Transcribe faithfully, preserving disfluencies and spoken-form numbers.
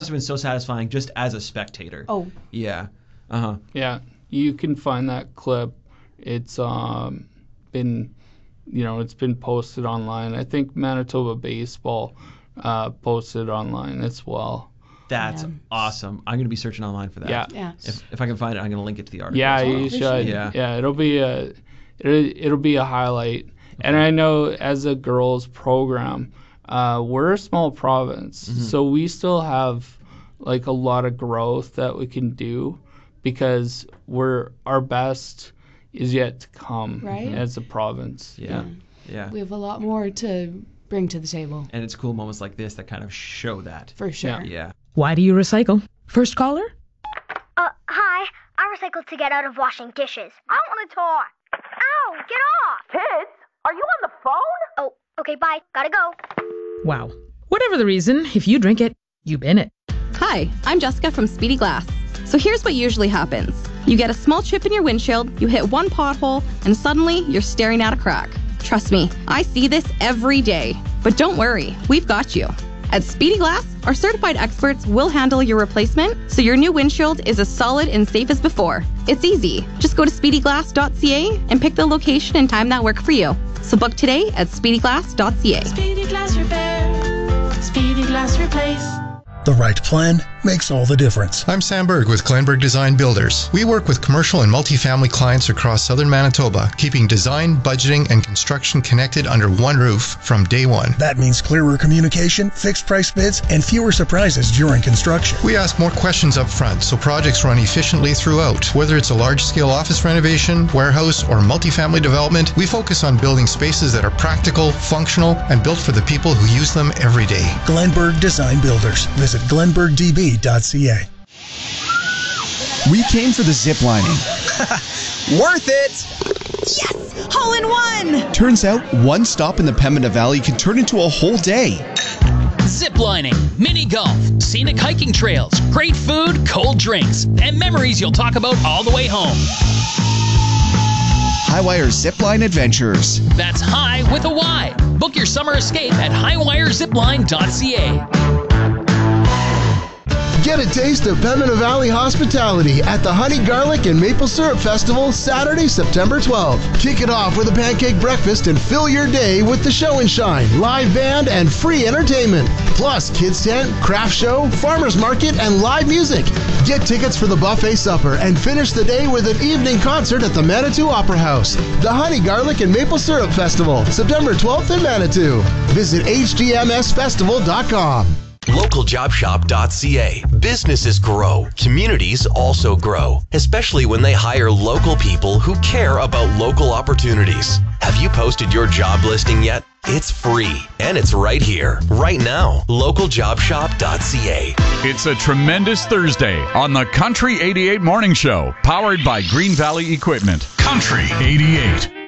have been so satisfying just as a spectator. Oh. Yeah. Uh-huh. Yeah. You can find that clip. It's um, been, you know, it's been posted online. I think Manitoba Baseball uh, posted online as well. That's Yeah. awesome. I'm going to be searching online for that. Yeah. Yeah. If, if I can find it, I'm going to link it to the article. Yeah, as well. you for should. sure. Yeah. Yeah, it'll be a it'll, it'll be a highlight. And I know as a girls program, uh, we're a small province, Mm-hmm. so we still have like a lot of growth that we can do because we're our best is yet to come Right. as a province. Yeah. Yeah. We have a lot more to bring to the table, And it's cool moments like this that kind of show that. for sure. Yeah. Why do you recycle? First caller? Uh, hi. I recycle to get out of washing dishes. I want to talk. Ow, get off. Kids, are you on the phone? Oh, okay, bye. Gotta go. Wow. Whatever the reason, if you drink it, you bin it. Hi, I'm Jessica from Speedy Glass. So here's what usually happens. You get a small chip in your windshield, you hit one pothole, and suddenly you're staring at a crack. Trust me, I see this every day. But don't worry, we've got you. At Speedy Glass, our certified experts will handle your replacement so your new windshield is as solid and safe as before. It's easy. Just go to speedy glass dot c a and pick the location and time that work for you. So book today at speedy glass dot c a. Speedy Glass Repair. Speedy Glass Replace. The right plan makes all the difference. I'm Sam Berg with Glenberg Design Builders. We work with commercial and multifamily clients across southern Manitoba, keeping design, budgeting, and construction connected under one roof from day one. That means clearer communication, fixed price bids, and fewer surprises during construction. We ask more questions up front so projects run efficiently throughout. Whether it's a large-scale office renovation, warehouse, or multifamily development, we focus on building spaces that are practical, functional, and built for the people who use them every day. Glenberg Design Builders. Visit glenberg d b dot c a. We came for the zip lining. Worth it! Yes! Hole in one! Turns out one stop in the Pembina Valley can turn into a whole day. Ziplining, mini golf, scenic hiking trails, great food, cold drinks, and memories you'll talk about all the way home. Highwire Zipline Adventures. That's high with a Y. Book your summer escape at highwire zipline dot c a. Get a taste of Pembina Valley hospitality at the Honey Garlic and Maple Syrup Festival Saturday, September twelfth. Kick it off with a pancake breakfast and fill your day with the Show and Shine, live band, and free entertainment. Plus, kids tent, craft show, farmers market, and live music. Get tickets for the buffet supper and finish the day with an evening concert at the Manitou Opera House. The Honey Garlic and Maple Syrup Festival, September twelfth in Manitou. Visit h g m s festival dot com. local job shop dot c a. Businesses grow. Communities also grow, especially when they hire local people who care about local opportunities. Have you posted your job listing yet? It's free, and it's right here, right now. local job shop dot c a. It's a tremendous Thursday on the Country eighty-eight Morning Show, powered by Green Valley Equipment. Country eighty-eight.